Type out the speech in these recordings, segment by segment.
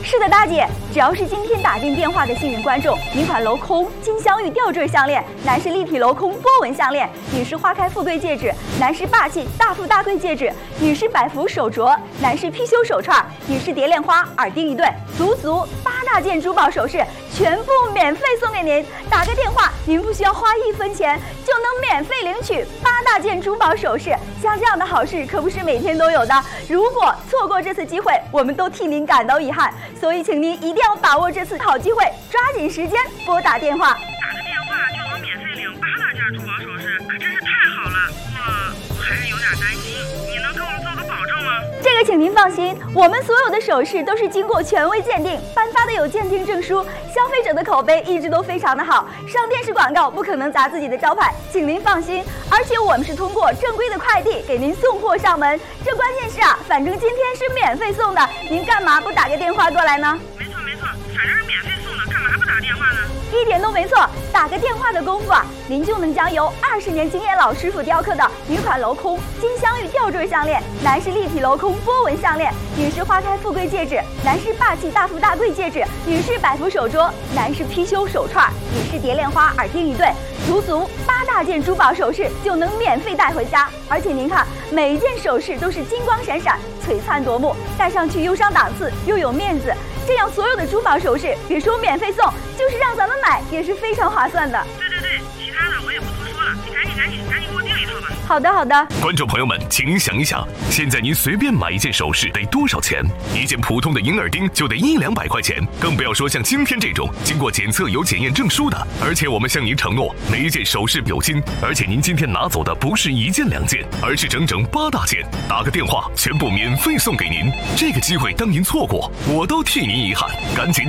是的，大姐，只要是今天打进电话的幸运观众，一款镂空金镶玉吊坠项链，男士立体镂空波纹项链，女士花开富贵戒指，男士霸气大富大贵戒指，女士百福手镯，男士貔貅手串，女士蝶恋花耳钉一对，足8大件珠宝首饰，全部免费送给您。打个电话，您不需要花1分钱就能免费领取8大件珠宝首饰。像这样的好事可不是每天都有的，如果错过这次机会，我们都替您感到遗憾。所以，请您一定要把握这次好机会，抓紧时间拨打电话。 打个电话就能免费领8大件珠宝首饰，可真是太好了。我还是有点担心，你能给我们做个保证吗？ 这个请您放心，我们所有的首饰都是经过权威鉴定，颁发的有鉴定证书，消费者的口碑一直都非常的好。上电视广告不可能砸自己的招牌，请您放心。而且我们是通过正规的快递给您送货上门，这关键是反正今天是免费送的，您干嘛不打个电话过来呢？ 没错，反正是免费送的，干嘛不打电话呢？ 一点都没错，打个电话的功夫您就能将由20年经验老师傅雕刻的女款镂空金镶玉吊坠项链，男士立体镂空波纹项链，女士花开富贵戒指，男士霸气大富大贵戒指，女士百福手镯，男士貔貅手串，女士蝶恋花耳钉一对，足8大件珠宝首饰就能免费带回家。而且您看，每一件首饰都是金光闪闪，璀璨夺目，戴上去又上档次又有面子。这样所有的珠宝首饰，别说免费送，就是让咱们买也是非常划算的。 对，其他的我也不多说了，你赶紧给我订一套吧。 好的。 观众朋友们，请您想一想，现在您随便买一件首饰得多少钱？一件普通的银耳钉就得100-200块钱，更不要说像今天这种经过检测有检验证书的。而且我们向您承诺，每一件首饰有金，而且您今天拿走的不是1件2件，而是整整8大件。打个电话，全部免费送给您。这个机会当您错过，我都替您遗憾。赶紧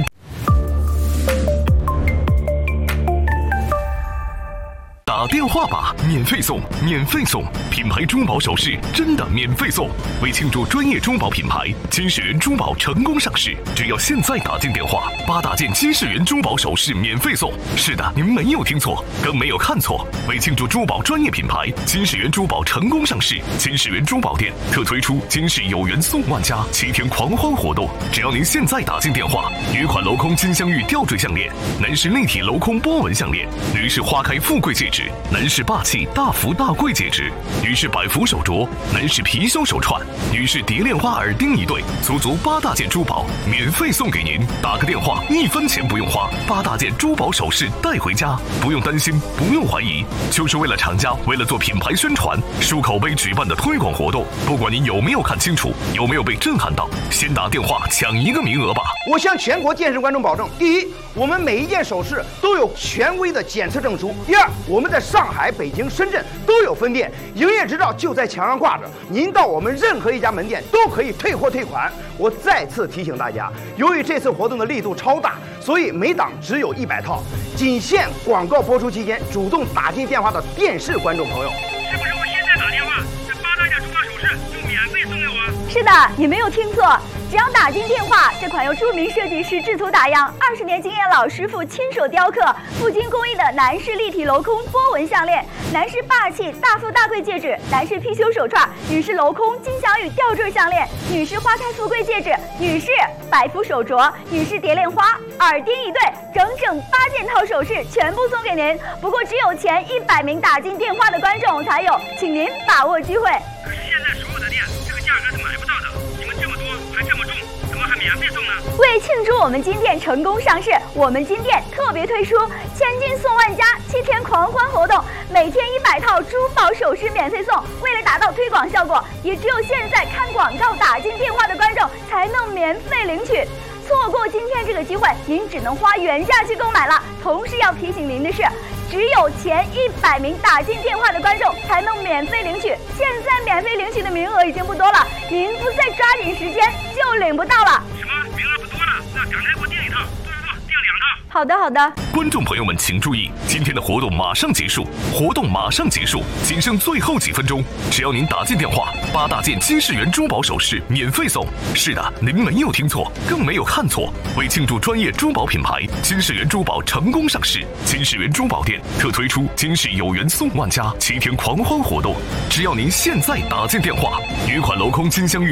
打电话吧，免费送！品牌珠宝首饰真的免费送！为庆祝专业珠宝品牌金世缘珠宝成功上市，只要现在打进电话，8大件金世缘珠宝首饰免费送！是的，您没有听错，更没有看错。为庆祝珠宝专业品牌金世缘珠宝成功上市，金世缘珠宝店特推出金世有缘送万家7天狂欢活动，只要您现在打进电话，女款镂空金镶玉吊坠项链，男士立体镂空波纹项链，女士花开富贵戒指，男士霸气大福大贵戒指，女士百福手镯，男士貔貅手串，女士蝶恋花耳钉一对，足8大件珠宝免费送给您。打个电话，1分钱不用花，8大件珠宝首饰带回家，不用担心，不用怀疑，就是为了厂家，为了做品牌宣传、树口碑举办的推广活动。不管您有没有看清楚，有没有被震撼到，先打电话抢1个名额吧。 我向全国电视观众保证：第一，我们每一件首饰都有权威的检测证书；第二，我们在上海、北京、深圳都有分店，营业执照就在墙上挂着，您到我们任何一家门店都可以退货退款。我再次提醒大家，由于这次活动的力度超大，所以每档只有100套，仅限广告播出期间主动打进电话的电视观众朋友。 是不是我现在打电话，这8大件珠宝首饰就免费送给我？ 是的，你没有听错，只要打进电话，这款由著名设计师制图打样、20年经验老师傅亲手雕刻、复精工艺的男士立体镂空波纹项链，男士霸气大富大贵戒指，男士貔貅手串，女士镂空金镶玉吊坠项链，女士花开富贵戒指，女士百福手镯，女士蝶恋花耳钉一对，整8件套首饰全部送给您。不过只有前100名打进电话的观众才有，请您把握机会。 可是现在所有的店这个价格是买不到的，你们这么多还这么重，怎么还免费送呢？ 为庆祝我们金店成功上市，我们金店特别推出千金送万家7天狂欢活动，每天100套珠宝首饰免费送。为了达到推广效果，也只有现在看广告打进电话的观众才能免费领取。错过今天这个机会，您只能花原价去购买了。同时要提醒您的是，只有前100名打进电话的观众才能免费领取，现在免费领取的名额已经不多了，您不再抓紧时间就领不到了。 什么名额不多了？那赶快给我订一套，不，订2套。 好的。 观众朋友们请注意，今天的活动马上结束，仅剩最后几分钟。只要您打进电话，8大件金世缘珠宝首饰免费送。是的，您没有听错，更没有看错。为庆祝专业珠宝品牌金世缘珠宝成功上市，金世缘珠宝店特推出金世有缘送万家7天狂欢活动。只要您现在打进电话，女款镂空金镶玉